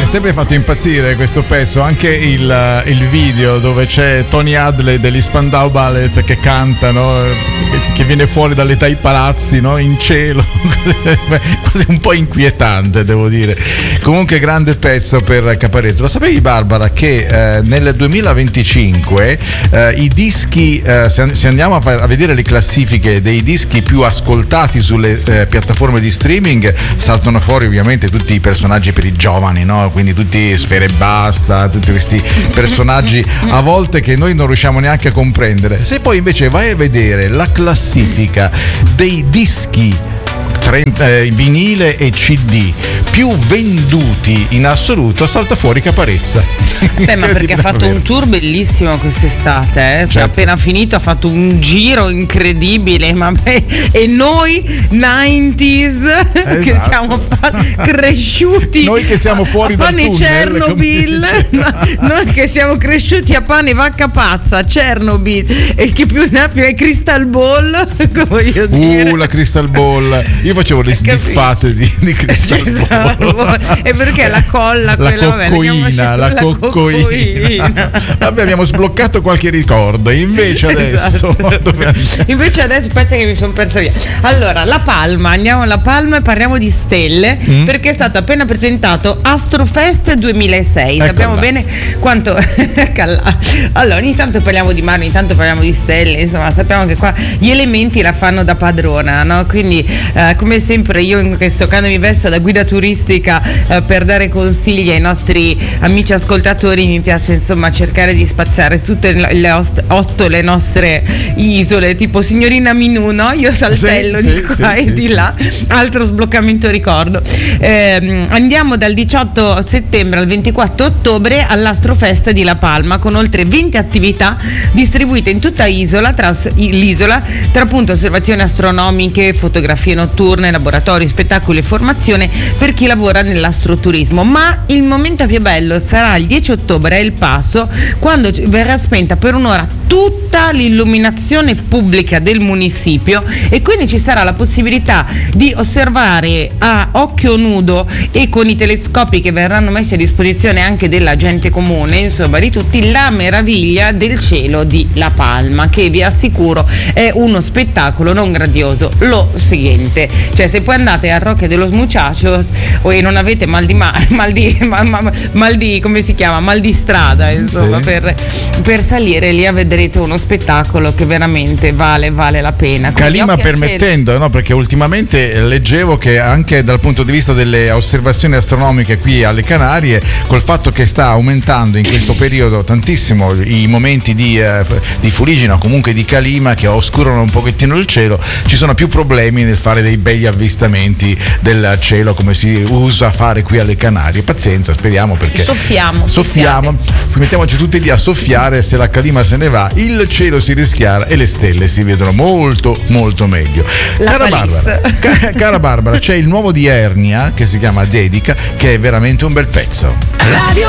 sempre fatto impazzire questo pezzo, anche il video dove c'è Tony Hadley degli Spandau Ballet che cantano, che viene fuori dalle Tai Palazzi, no? In cielo, quasi un po' inquietante, devo dire. Comunque grande pezzo per Caparezza. Lo sapevi, Barbara, che nel 2025 i dischi, se andiamo a vedere le classifiche dei dischi più ascoltati sulle piattaforme di streaming, saltano fuori ovviamente tutti i personaggi per i giovani, no? Quindi tutti Sfera Ebbasta, tutti questi personaggi a volte che noi non riusciamo neanche a comprendere. Se poi invece vai a vedere la classifica dei dischi vinile e CD più venduti in assoluto, salta fuori Caparezza. Beh, ma perché ha fatto un tour bellissimo quest'estate, cioè certo. Appena finito ha fatto un giro incredibile, ma e noi 90s che siamo cresciuti, noi che siamo fuori dal tunnel, Chernobyl, noi che siamo cresciuti a pane vacca pazza, Chernobyl, e che più ne ha più è Crystal Ball, voglio dire. La Crystal Ball, io facevo le sniffate di Crystal Ball. E perché la colla, la coccoina. Vabbè, abbiamo sbloccato qualche ricordo. Invece adesso aspetta che mi sono persa via. Allora, La Palma, andiamo alla Palma e parliamo di stelle, perché è stato appena presentato Astrofest 2006. Ecco, sappiamo bene quanto allora, ogni tanto parliamo di mare, ogni tanto parliamo di stelle, insomma, sappiamo che qua gli elementi la fanno da padrona, no? Quindi come sempre io in questo caso mi vesto da guida turistica per dare consigli ai nostri amici ascoltatori. Mi piace insomma cercare di spaziare tutte le nostre isole, tipo Signorina Minù, no? Io saltello di qua e di là. Altro sbloccamento ricordo. Andiamo dal 18 settembre al 24 ottobre all'Astrofest di La Palma, con oltre 20 attività distribuite in tutta l'isola, tra appunto osservazioni astronomiche, fotografie notturne, laboratori, spettacoli e formazione per chi lavora nell'astroturismo. Ma il momento più bello sarà il 10 ottobre a El Paso, quando verrà spenta per un'ora tutta l'illuminazione pubblica del municipio, e quindi ci sarà la possibilità di osservare a occhio nudo e con i telescopi che verranno messi a disposizione anche della gente comune, insomma di tutti, la meraviglia del cielo di La Palma, che vi assicuro è uno spettacolo non gradioso. Lo seguente, cioè se poi andate a Roque de los Muchachos e non avete mal di come si chiama, mal di strada, insomma, per salire lì a vedrete uno spettacolo che veramente vale la pena. Calima permettendo, no? Perché ultimamente leggevo che anche dal punto di vista delle osservazioni astronomiche qui alle Canarie, col fatto che sta aumentando in questo periodo tantissimo i momenti di fuligine o comunque di calima che oscurano un pochettino il cielo, ci sono più problemi nel fare dei begli avvistamenti del cielo come si usa a fare qui alle Canarie. Pazienza, speriamo, perché soffiamo, mettiamoci tutti lì a soffiare. Se la calima se ne va, il cielo si rischiara e le stelle si vedono molto molto meglio. Cara Barbara, c'è il nuovo di Ernia che si chiama Dedica, che è veramente un bel pezzo. Radio